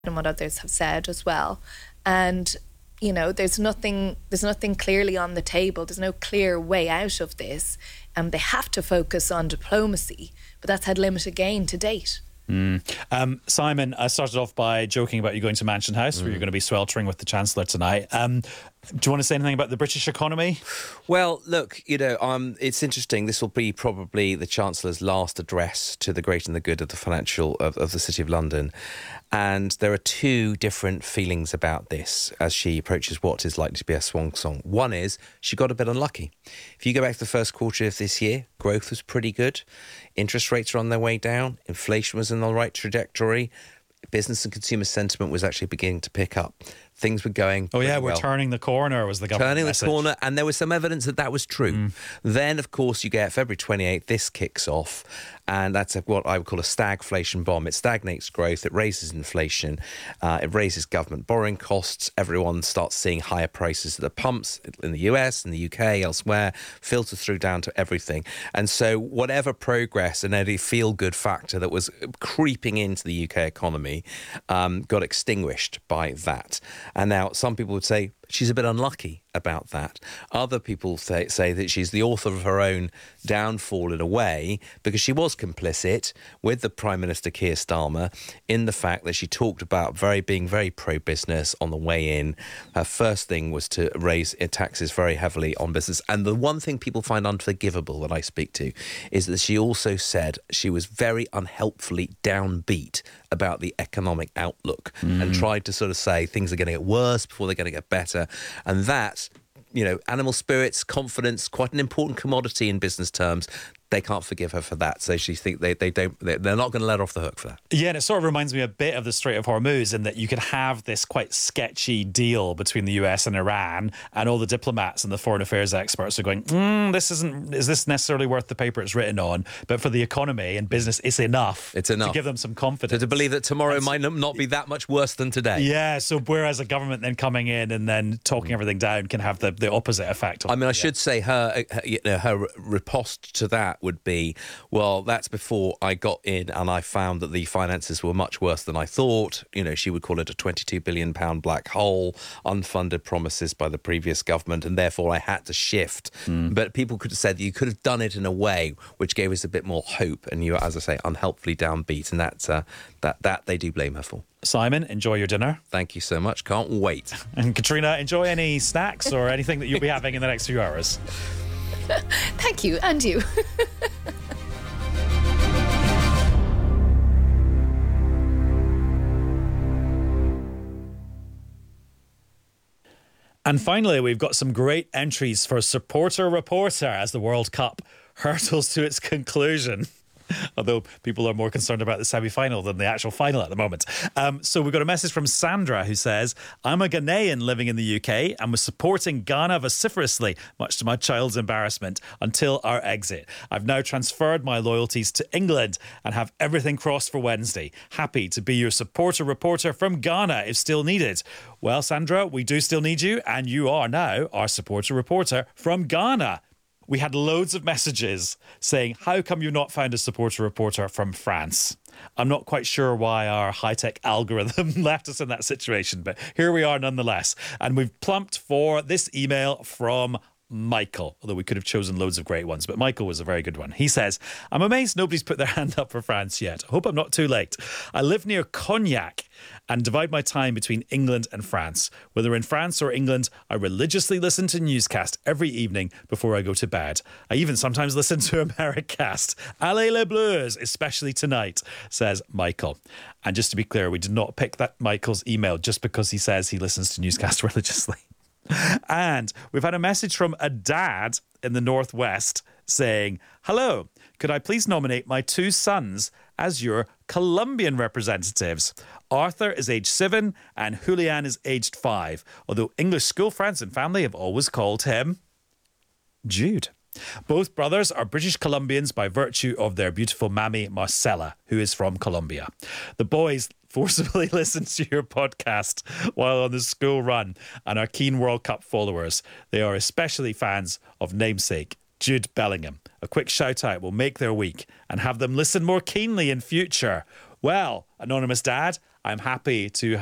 and what others have said as well. And, you know, there's nothing clearly on the table. There's no clear way out of this. They have to focus on diplomacy, but that's had limited gain to date. Simon, I started off by joking about you going to Mansion House, where you're going to be sweltering with the Chancellor tonight. Do you want to say anything about the British economy? Well, look, you know, it's interesting. This will be probably the Chancellor's last address to the great and the good of the financial of the City of London. And there are two different feelings about this as she approaches what is likely to be a swan song. One is she got a bit unlucky. If you go back to the first quarter of this year, growth was pretty good. Interest rates are on their way down. Inflation was in the right trajectory. Business and consumer sentiment was actually beginning to pick up. Things were going we're turning the corner, was the government message. Turning the corner, and there was some evidence that was true. Then, of course, you get February 28th, this kicks off, and that's what I would call a stagflation bomb. It stagnates growth, it raises inflation, it raises government borrowing costs, everyone starts seeing higher prices at the pumps in the US, in the UK, elsewhere, filter through down to everything. And so whatever progress and any feel-good factor that was creeping into the UK economy got extinguished by that. And now some people would say she's a bit unlucky about that. Other people say that she's the author of her own downfall in a way, because she was complicit with the Prime Minister Keir Starmer in the fact that she talked about being very pro-business on the way in. Her first thing was to raise taxes very heavily on business. And the one thing people find unforgivable that I speak to is that she also said she was very unhelpfully downbeat about the economic outlook and tried to sort of say things are going to get worse before they're going to get better. And that, you know, animal spirits, confidence, quite an important commodity in business terms. They can't forgive her for that. So she think they're not going to let her off the hook for that. Yeah, and it sort of reminds me a bit of the Strait of Hormuz, in that you could have this quite sketchy deal between the US and Iran, and all the diplomats and the foreign affairs experts are going, is this necessarily worth the paper it's written on? But for the economy and business, it's enough. It's enough to give them some confidence. To believe that tomorrow might not be that much worse than today. Yeah, so whereas a government then coming in and then talking everything down can have the opposite effect. I mean, I should say her riposte to that would be, well, that's before I got in and I found that the finances were much worse than I thought. You know, she would call it a £22 billion black hole, unfunded promises by the previous government, and therefore I had to shift. But people could have said that you could have done it in a way which gave us a bit more hope, and you were, as I say, unhelpfully downbeat, and that they do blame her for. Simon, enjoy your dinner. Thank you so much. Can't wait. And Katrina, enjoy any snacks or anything that you'll be having in the next few hours. Thank you, and you. And finally, we've got some great entries for Supporter Reporter as the World Cup hurtles to its conclusion. Although people are more concerned about the semi-final than the actual final at the moment. So we've got a message from Sandra who says, I'm a Ghanaian living in the UK and was supporting Ghana vociferously, much to my child's embarrassment, until our exit. I've now transferred my loyalties to England and have everything crossed for Wednesday. Happy to be your supporter reporter from Ghana if still needed. Well, Sandra, we do still need you, and you are now our supporter reporter from Ghana. We had loads of messages saying, how come you've not found a supporter reporter from France? I'm not quite sure why our high-tech algorithm left us in that situation, but here we are nonetheless. And we've plumped for this email from Michael, although we could have chosen loads of great ones, but Michael was a very good one. He says, I'm amazed nobody's put their hand up for France yet. I hope I'm not too late. I live near Cognac and divide my time between England and France. Whether in France or England, I religiously listen to newscast every evening before I go to bed. I even sometimes listen to Americast. Allez les Bleus, especially tonight, says Michael. And just to be clear, we did not pick that Michael's email just because he says he listens to newscast religiously. And we've had a message from a dad in the Northwest saying, hello, could I please nominate my two sons as your Colombian representatives? Arthur is aged 7 and Julian is aged 5, although English school friends and family have always called him Jude. Both brothers are British Colombians by virtue of their beautiful mammy, Marcella, who is from Colombia. The boys forcibly listen to your podcast while on the school run and are keen World Cup followers. They are especially fans of namesake Jude Bellingham. A quick shout out will make their week and have them listen more keenly in future. Well, anonymous dad, I'm happy to